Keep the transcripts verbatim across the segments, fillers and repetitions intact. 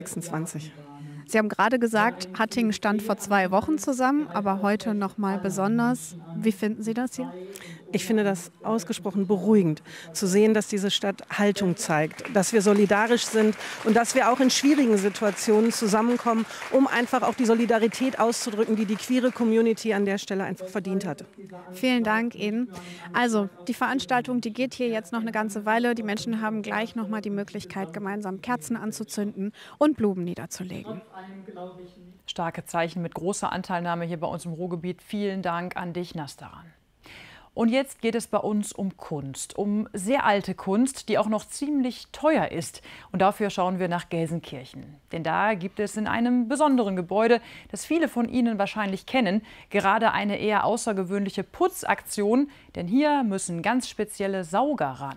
sechsundzwanzig. Sie haben gerade gesagt, Hattingen stand vor zwei Wochen zusammen, aber heute noch mal besonders. Wie finden Sie das hier? Ich finde das ausgesprochen beruhigend, zu sehen, dass diese Stadt Haltung zeigt, dass wir solidarisch sind und dass wir auch in schwierigen Situationen zusammenkommen, um einfach auch die Solidarität auszudrücken, die die queere Community an der Stelle einfach verdient hat. Vielen Dank Ihnen. Also, die Veranstaltung, die geht hier jetzt noch eine ganze Weile. Die Menschen haben gleich noch mal die Möglichkeit, gemeinsam Kerzen anzuzünden und Blumen niederzulegen. Starke Zeichen mit großer Anteilnahme hier bei uns im Ruhrgebiet. Vielen Dank an dich, Nastaran. Und jetzt geht es bei uns um Kunst, um sehr alte Kunst, die auch noch ziemlich teuer ist. Und dafür schauen wir nach Gelsenkirchen. Denn da gibt es in einem besonderen Gebäude, das viele von Ihnen wahrscheinlich kennen, gerade eine eher außergewöhnliche Putzaktion. Denn hier müssen ganz spezielle Sauger ran.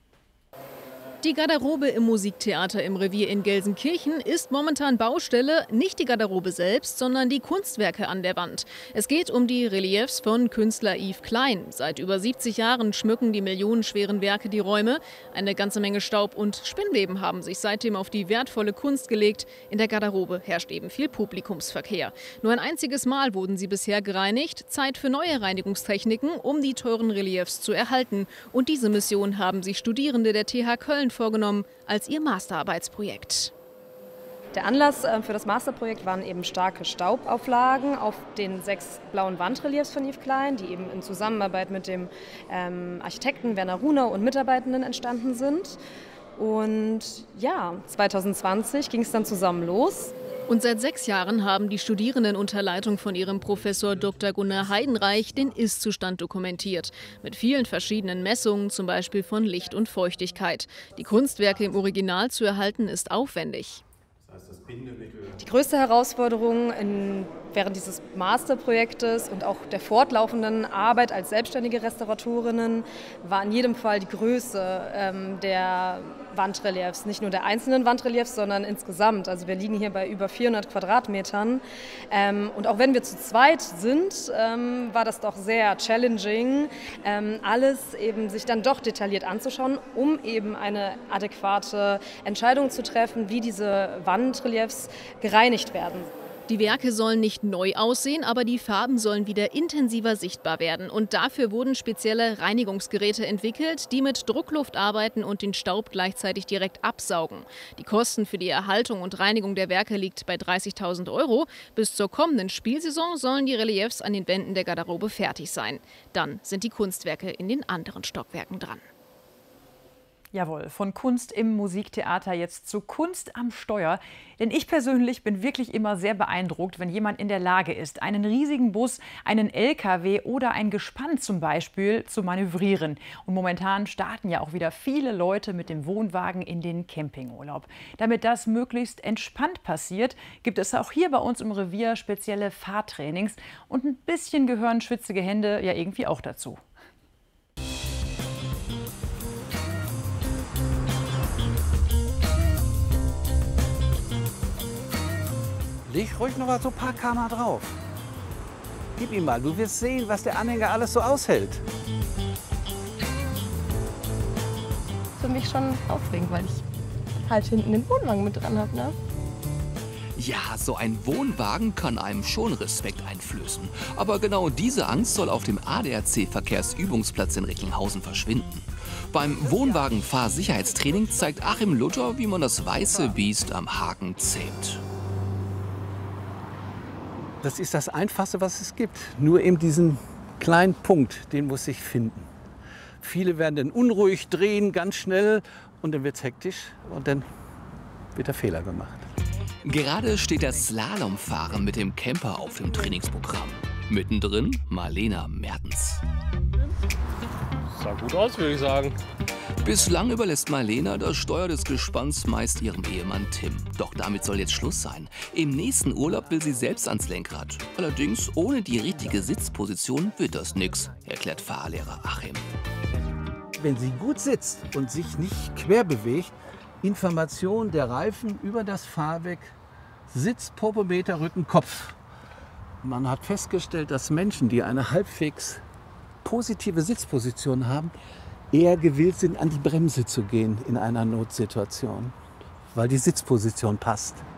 Die Garderobe im Musiktheater im Revier in Gelsenkirchen ist momentan Baustelle. Nicht die Garderobe selbst, sondern die Kunstwerke an der Wand. Es geht um die Reliefs von Künstler Yves Klein. Seit über siebzig Jahren schmücken die millionenschweren Werke die Räume. Eine ganze Menge Staub und Spinnweben haben sich seitdem auf die wertvolle Kunst gelegt. In der Garderobe herrscht eben viel Publikumsverkehr. Nur ein einziges Mal wurden sie bisher gereinigt. Zeit für neue Reinigungstechniken, um die teuren Reliefs zu erhalten. Und diese Mission haben sich Studierende der T H Köln vorgenommen als ihr Masterarbeitsprojekt. Der Anlass für das Masterprojekt waren eben starke Staubauflagen auf den sechs blauen Wandreliefs von Yves Klein, die eben in Zusammenarbeit mit dem ähm, Architekten Werner Runau und Mitarbeitenden entstanden sind. Und ja, zwanzig zwanzig ging es dann zusammen los. Und seit sechs Jahren haben die Studierenden unter Leitung von ihrem Professor Doktor Gunnar Heidenreich den Ist-Zustand dokumentiert. Mit vielen verschiedenen Messungen, zum Beispiel von Licht und Feuchtigkeit. Die Kunstwerke im Original zu erhalten, ist aufwendig. Die größte Herausforderung in, während dieses Masterprojektes und auch der fortlaufenden Arbeit als selbstständige Restauratorinnen war in jedem Fall die Größe ähm, der Wandreliefs. Nicht nur der einzelnen Wandreliefs, sondern insgesamt. Also wir liegen hier bei über vierhundert Quadratmetern. Ähm, und auch wenn wir zu zweit sind, ähm, war das doch sehr challenging, ähm, alles eben sich dann doch detailliert anzuschauen, um eben eine adäquate Entscheidung zu treffen, wie diese Wandreliefs gereinigt werden. Die Werke sollen nicht neu aussehen, aber die Farben sollen wieder intensiver sichtbar werden. Und dafür wurden spezielle Reinigungsgeräte entwickelt, die mit Druckluft arbeiten und den Staub gleichzeitig direkt absaugen. Die Kosten für die Erhaltung und Reinigung der Werke liegt bei dreißigtausend Euro. Bis zur kommenden Spielsaison sollen die Reliefs an den Wänden der Garderobe fertig sein. Dann sind die Kunstwerke in den anderen Stockwerken dran. Jawohl, von Kunst im Musiktheater jetzt zu Kunst am Steuer. Denn ich persönlich bin wirklich immer sehr beeindruckt, wenn jemand in der Lage ist, einen riesigen Bus, einen L K W oder ein Gespann zum Beispiel zu manövrieren. Und momentan starten ja auch wieder viele Leute mit dem Wohnwagen in den Campingurlaub. Damit das möglichst entspannt passiert, gibt es auch hier bei uns im Revier spezielle Fahrtrainings. Und ein bisschen gehören schwitzige Hände ja irgendwie auch dazu. Leg ruhig noch mal so ein paar Kammer drauf. Gib ihm mal, du wirst sehen, was der Anhänger alles so aushält. Für mich schon aufregend, weil ich halt hinten den Wohnwagen mit dran habe, ne? Ja, so ein Wohnwagen kann einem schon Respekt einflößen. Aber genau diese Angst soll auf dem A D A C-Verkehrsübungsplatz in Recklinghausen verschwinden. Beim Wohnwagen-Fahrsicherheitstraining zeigt Achim Luther, wie man das weiße Biest am Haken zähmt. Das ist das Einfachste, was es gibt. Nur eben diesen kleinen Punkt, den muss ich finden. Viele werden dann unruhig, drehen ganz schnell und dann wird es hektisch und dann wird der Fehler gemacht. Gerade steht das Slalomfahren mit dem Camper auf dem Trainingsprogramm. Mittendrin Marlena Mertens. Sah gut aus, würde ich sagen. Bislang überlässt Marlena das Steuer des Gespanns meist ihrem Ehemann Tim. Doch damit soll jetzt Schluss sein. Im nächsten Urlaub will sie selbst ans Lenkrad. Allerdings ohne die richtige Sitzposition wird das nix, erklärt Fahrlehrer Achim. Wenn sie gut sitzt und sich nicht quer bewegt, Information der Reifen über das Fahrwerk, Sitz, Popometer, Rücken, Kopf. Man hat festgestellt, dass Menschen, die eine halbwegs positive Sitzposition haben, eher gewillt sind, an die Bremse zu gehen in einer Notsituation. weil die Sitzposition passt.